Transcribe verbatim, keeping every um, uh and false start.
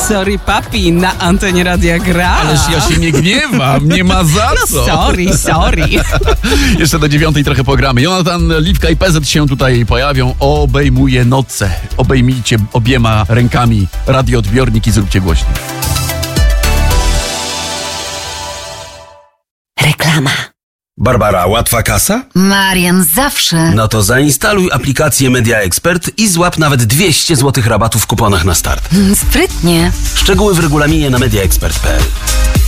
Sorry papi, na antenie Radia Gra. Ależ ja się nie gniewam, nie ma za co. No sorry, sorry. Jeszcze do dziewiątej trochę pogramy. Jonatan, Liwka i P Z się tutaj pojawią. Obejmuje noce. Obejmijcie obiema rękami radioodbiornik i zróbcie głośniej. Reklama. Barbara, łatwa kasa? Marian, zawsze. No to zainstaluj aplikację Media Expert i złap nawet dwieście złotych rabatu w kuponach na start. Sprytnie. Szczegóły w regulaminie na media expert kropka p l.